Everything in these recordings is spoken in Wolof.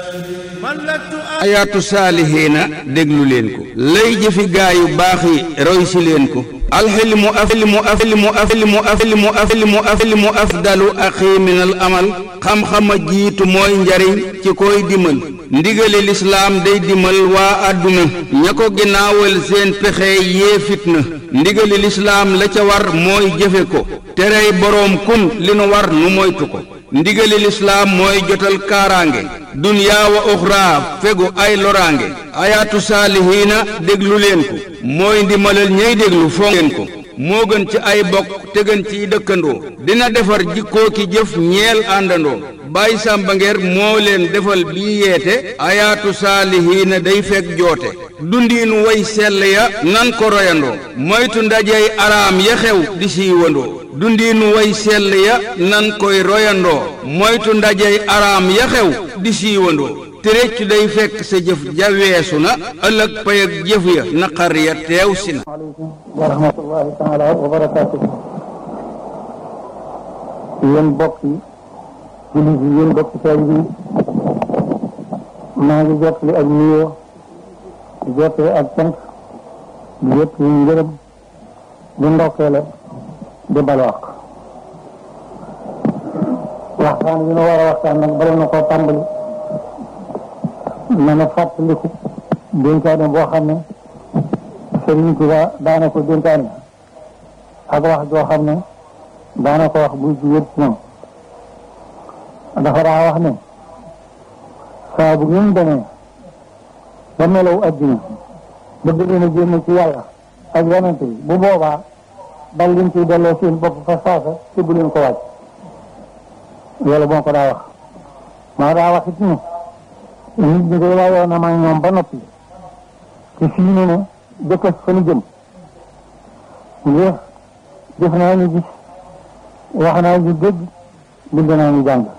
ayaatu saalihiina déglu leen ko lay jëfi gaayu baax yi roy si leen ko alxilmu afdalu axi minal amal xam-xama jiitu mooy njariñ ci koy dimal ndigali lislaam day dimal waa àdduna ña ko ginnaawal seen pexe yee fitna ndigali lislaam la ca war mooy jëfe ko terey boroom kun li nu war nu moytu ko ndigali lislaam mooy jotal kaaraange dunyaa wa uxraa fegu ay loraange ayaatu saalihiina déglu leen ko mooy ndimalal ñey déglu fonk leen ko moo gën ci ay bokk te gën ciy dëkkandoo dina defar jikkoo ki jëf ñeel àndandoo Baay Sàmba Ngeer moo leen defal bii yeete ayaatu saalihiina day fekk joote dundiinu way sell ya nan ko royandoo moytu ndajey araam ya xew di siiwandoo dundiinu way sell ya nan koy royandoo moytu ndajey araam ya xew di siiwandoo te réccu day fekk sa jëf ja weesu na ëllëg pay ak jëf ya naqar ya teew si na. aleykum wa rahmatullahi taala wa barakaatuh. yéen bokk yi jullit yi yéen bokk taalibe yi maa ngi jottali ak nuyoo di jottali ak cant di jottali ngërëm di ndokkeele di balwaq waxtaan bi nu war a waxtaan nag bala na koo tàmbali na fàttaliku dénkaane boo xam ne Sëriñ Tuubaa daana ko dénkaane ak wax joo xam ne daana ko wax buy jugee ci moom dafa daa wax ne saa bu ngeen demee ba melaw adduna bëgg leen a génn ci yàlla ak yonente bi bu boobaa dal leen ciy delloo seen bopp fa saasa te bu leen ko wàcc loolu moo ko daa wax maa daa wax it ne nit ñi day waayoo na maa ñoom ba noppi te fii ne ne dëkkas fa nu jëm ngir def naa ñu gis wax naa ñu dégg bind naa ñu jàng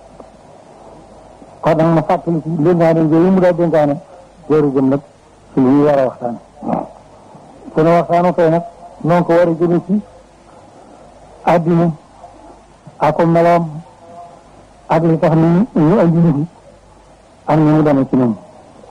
kon nag ma fàttali ci dénkaane yooyu mu daa dénkaane jooru jëm nag ci li ñu war a waxtaan sunu waxtaanu tey nag noonu ko war a jëme ci àddina ak ko meloom ak li tax ni ñu andi nit yi ak ni mu demee ci ñoom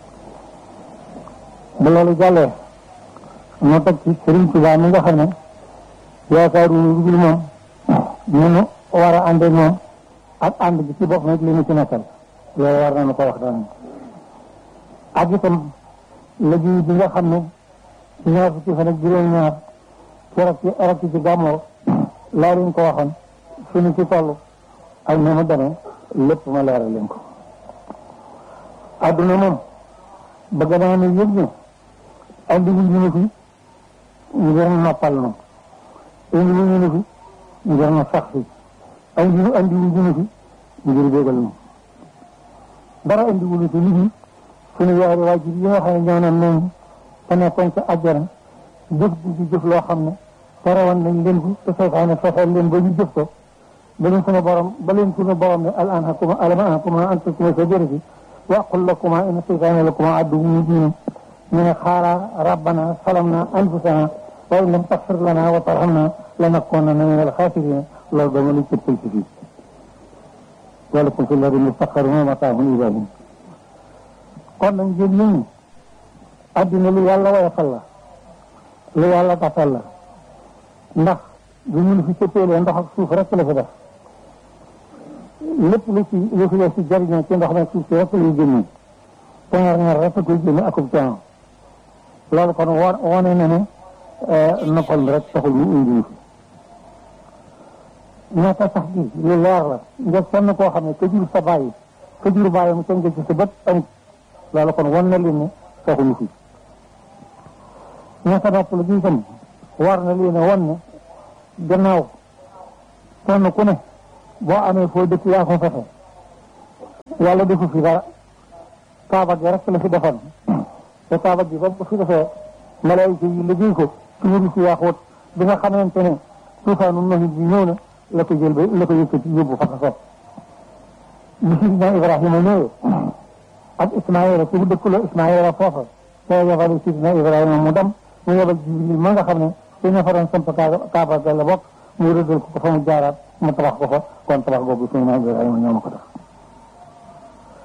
bu loolu jàllee mu teg ci Sëriñ Tuubaa mi nga xam ne yaakaaru lu dul moom ñu nu war a àndee moom ak ànd bi ci bopp nag li ñu ci nekkal loolu war nañu ko wax daan ak itam liggéey bi nga xam ne ci ñaar fukki fan ak juróom-ñaar ci gàmmoo laa leen ko waxoon suñu ci toll ak ni mu demee lépp ma leeral leen ko adduna moom bëgg naa ne yëg ne andi wu ñu ne fi ngir noppal na indi wu ñu ne fi ngir na sax fi andi wu ñu ne fi ngir bégal na dara andi wu ñu fi nit ñi suñu yaari waajur yi nga xam ne ñoo naan noonu te nekkoon ca àjjana jëf di jëf loo xam ne terewoon nañ leen ko te seytaane fexeel leen ba ñu jëf ko ba leen suñu borom ne al anhakuma alam anhakuma an tasuma shajarati wa aqul lakuma inna seytaane lakuma aduwwun mubin ñu ne xaala rabbana salamna anfusana wa in lam taghfir lana wa tarhamna lanakunanna min al-khasirin loolu dama lu cëppal ci fii walakum fil ardi mustaqarrun wa mataa'un ilaa hiin kon nag ngeen nit ñi addina lu yàlla woyofal la lu yàlla tafal la ndax lu ñu fi cëppeelee ndox ak suuf rek la fi def lépp lu fi def ci jariñoo ci ndox nag suuf si rek lay génne te ñaar rek koy génne akub coono loolu kon wone na ne noppal mi rek taxul mu indi fi ñaata sax gi lu leer la nga kenn koo xam ne ka jur sa bàyyi ka jur bàyyi mu tënk ci sa bët amut loolu kon wan na leen ne taxul fi ñaata nopp la gi itam war na leen a wan ne gannaaw kenn ku ne boo amee foo dëkk yaa ko fexe yàlla defu fi dara kaaba gi rek la fi defoon te kaaba gi ba ko fi defee malaayika yi liggéey ko tuuri si yaaxoot bi nga xamante ne tuufaanu Nuh bi ñëw na la ko jël ba la ko yëkkati yóbbu fa ko soob bi Sidina Ibrahima ñëwee ak Ismaïla ci bu dëkkuloo Ismaïla foofa te yebal Sidina Ibrahima mu dem mu yebal Jibril ma nga xam ne te ña fa doon samp kaaba ga la bokk mu rëddal ko fa mu jaaraat mu tabax ko fa kon tabax boobu Sidina Ibrahima ñoo ma ko def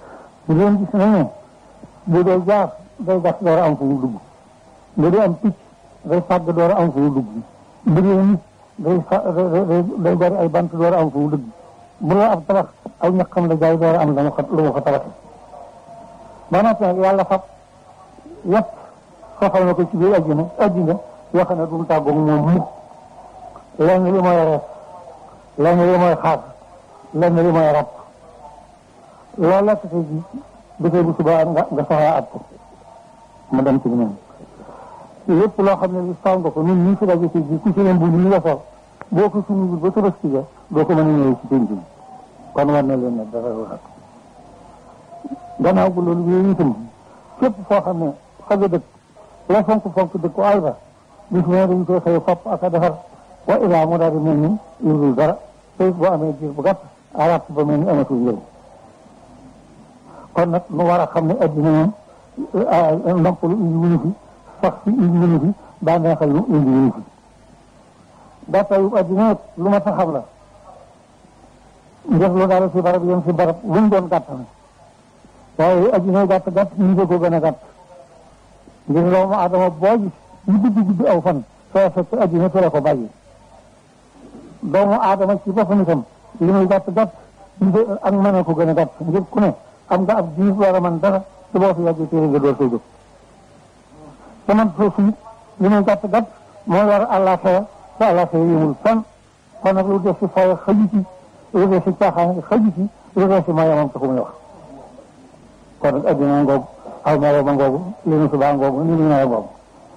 bu leen gis nañ ne bu dee jaar day gas door a am fu mu dugg bu dee am picc day fàgg door a am fu mu dugg bu dee nit day bari ay bant door a am fu mu dugg bu dee ab tabax aw ñaqam la jaay door a am lu mu ko tabaxee ba noppi nag yàlla fab yëpp soxal na ko ci biir addina yoo xam ne du mu tàggoog moom mukk lenn li mooy rees lenn li mooy xaar lenn li mooy rab loolu la tey ji dafay bu subaa nga soxlaa at ko mu dem ci ñoom lépp loo xam ne li saw nga ko ñun ñii fi daje ci ji ku ci leen bu ñu la sol boo ko suñu ba Tabaski ga doo ko mën a ñëwee ci penc bi kon war na leen ne dara wax gannaaw bu loolu yooyu itam képp foo xam ne fa nga dëkk la fonk dëkk ko ay ba bis ne dañ koy xëy fopp ak a defar wa ilaa mu daal di mel ni yurul dara te boo amee diir bu gàtt arab ba mel ni amatul njëriñ kon nag nu war a xam ne addina moom noppalu indi wuñu fi sax si indi wuñu fi bànneexal lu indi wuñu fi gàttayu addina lu ma taxam la def lu dara si barab yem si barab lu mu doon gàtt na waaye addina gàtt ñu ko gën a gàtt ngir doomu aadama boo gis ñu gudd aw fan soo fekk addina fi la ko bàyyi doomu aadama ci boppam itam li muy gàtt ak mën a ko gën a gàtt ngir ku ne am nga ab diir war a mën dara su boo fi yàggee téere nga door koy jóg te man foofu li muy gàtt moo war àllaaxira te àllaaxira yëmul fan kon nag lu des si fay xaju ci lu des si caaxaan xaju ci lu des si mayamam taxu muy wax kon nag addina ngoogu aw melo ma ngoogu li nu subaa ngoogu ni nu nawe ngoogu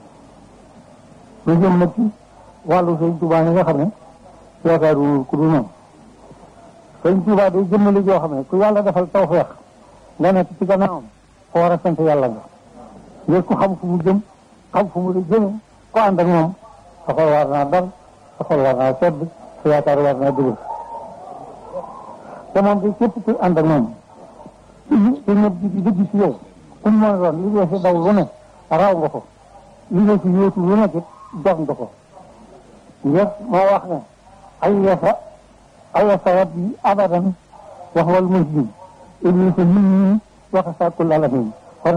lu jëm nag ci wàllu Sëñ Tuubaa nga xam ne yaakaaru ku dul moom Sëñ Tuubaa day jëmmali joo xam ne ku yàlla defal tawfeex nga nekk ci gannaawam ko war a sant yàlla nga ngir ku xam fu mu jëm xam fu mu jëme ko ànd ak moom sa xol war naa dal sa xol war naa sedd sa yaakaar war naa dëgër te moom day képp ku ànd ak moom te ñëpp di dëgg si yow kuñ mën doon li dee si daw lu ne raw nga ko li dee si yóotu lu nekk it jox nga ko ngir moo wax ne ay yasa bi abadan wax wal muslim iblis min waxasa kull alamin